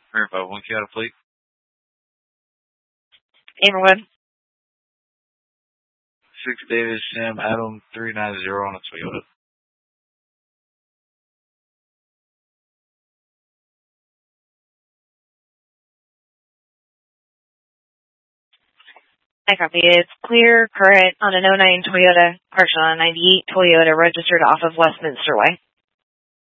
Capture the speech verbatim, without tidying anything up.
Verify one key out of fleet. Amberwood. Six Davis Sam Adam three nine zero on a Toyota. I copy. It's clear current on an oh nine Toyota, partial on a ninety-eight Toyota registered off of Westminster Way.